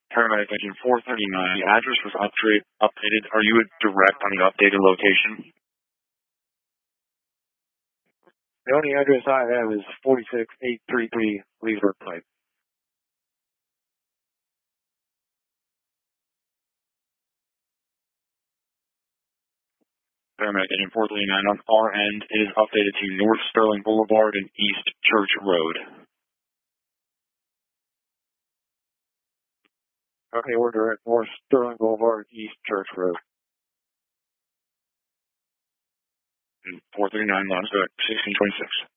Paramedic engine 439. The address was updated. Are you direct on the updated location? The only address I have is 46833 Leesburg Pike. Paramedic engine 439 on our end. It is updated to North Sterling Boulevard and East Church Road. Okay, we're direct North Sterling Boulevard, East Church Road. 439 Lawrence, 1626.